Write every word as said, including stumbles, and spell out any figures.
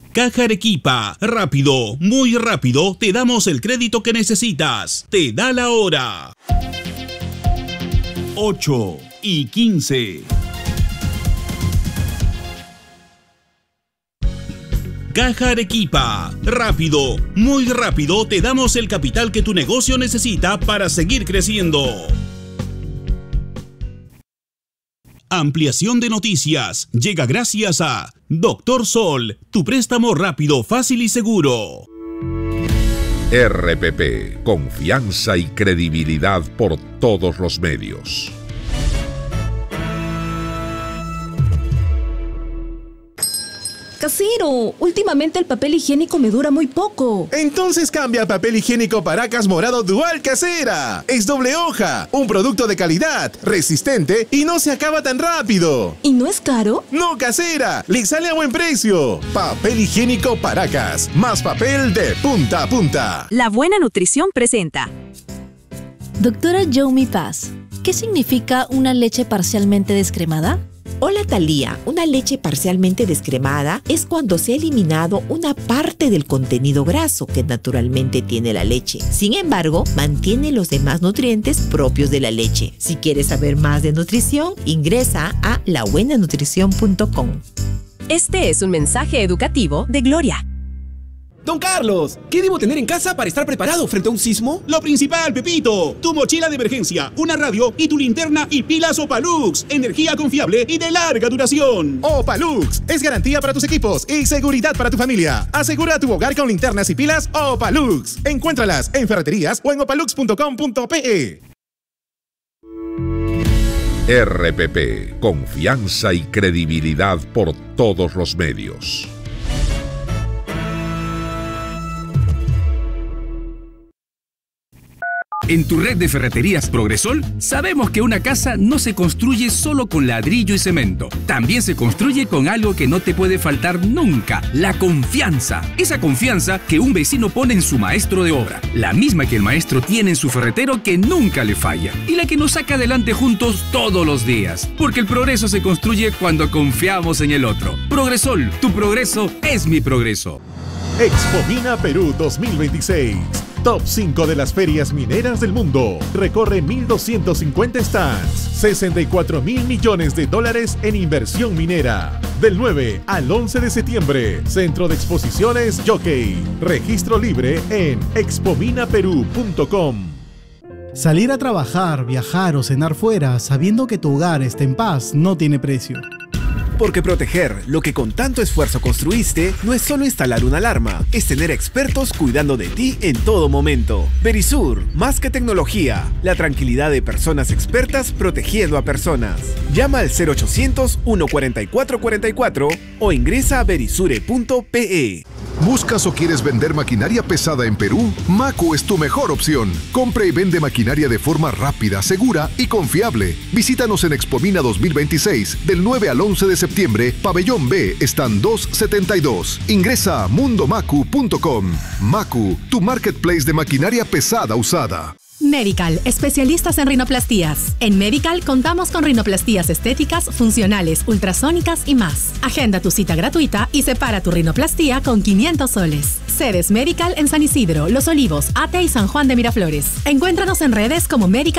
Caja Arequipa, rápido, muy rápido, te damos el crédito que necesitas. Te da la hora. ocho y quince. Caja Arequipa, rápido, muy rápido, te damos el capital que tu negocio necesita para seguir creciendo. Ampliación de noticias llega gracias a Doctor Sol, tu préstamo rápido, fácil y seguro. R P P, confianza y credibilidad por todos los medios. Casero, últimamente el papel higiénico me dura muy poco. Entonces cambia a papel higiénico Paracas Morado Dual Casera. Es doble hoja, un producto de calidad, resistente y no se acaba tan rápido. ¿Y no es caro? No, Casera, le sale a buen precio. Papel higiénico Paracas, más papel de punta a punta. La Buena Nutrición presenta. Doctora Yomi Paz, ¿qué significa una leche parcialmente descremada? Hola Talía, una leche parcialmente descremada es cuando se ha eliminado una parte del contenido graso que naturalmente tiene la leche. Sin embargo, mantiene los demás nutrientes propios de la leche. Si quieres saber más de nutrición, ingresa a la buena nutrición punto com. Este es un mensaje educativo de Gloria. Don Carlos, ¿qué debo tener en casa para estar preparado frente a un sismo? Lo principal, Pepito, tu mochila de emergencia, una radio y tu linterna y pilas Opalux, energía confiable y de larga duración. Opalux es garantía para tus equipos y seguridad para tu familia. Asegura tu hogar con linternas y pilas Opalux. Encuéntralas en ferreterías o en opalux punto com punto pe. R P P, confianza y credibilidad por todos los medios. En tu red de ferreterías Progresol, sabemos que una casa no se construye solo con ladrillo y cemento. También se construye con algo que no te puede faltar nunca, la confianza. Esa confianza que un vecino pone en su maestro de obra. La misma que el maestro tiene en su ferretero que nunca le falla. Y la que nos saca adelante juntos todos los días. Porque el progreso se construye cuando confiamos en el otro. Progresol, tu progreso es mi progreso. Expomina Perú dos mil veintiséis. Top cinco de las ferias mineras del mundo. Recorre mil doscientos cincuenta stands. sesenta y cuatro mil millones de dólares en inversión minera. Del nueve al once de septiembre. Centro de Exposiciones Jockey. Registro libre en expomina perú punto com. Salir a trabajar, viajar o cenar fuera sabiendo que tu hogar está en paz no tiene precio. Porque proteger lo que con tanto esfuerzo construiste no es solo instalar una alarma, es tener expertos cuidando de ti en todo momento. Verisur, más que tecnología, la tranquilidad de personas expertas protegiendo a personas. Llama al cero ochocientos, uno cuarenta y cuatro cuarenta y cuatro o ingresa a verisure punto pe. ¿Buscas o quieres vender maquinaria pesada en Perú? Macu es tu mejor opción. Compra y vende maquinaria de forma rápida, segura y confiable. Visítanos en Expomina dos mil veintiséis del nueve al once de septiembre, Pabellón B, stand doscientos setenta y dos. Ingresa a mundo macu punto com. Macu, tu marketplace de maquinaria pesada usada. Medical, especialistas en rinoplastías. En Medical contamos con rinoplastías estéticas, funcionales, ultrasónicas y más. Agenda tu cita gratuita y separa tu rinoplastía con quinientos soles. Sedes Medical en San Isidro, Los Olivos, Ate y San Juan de Miraflores. Encuéntranos en redes como Medical.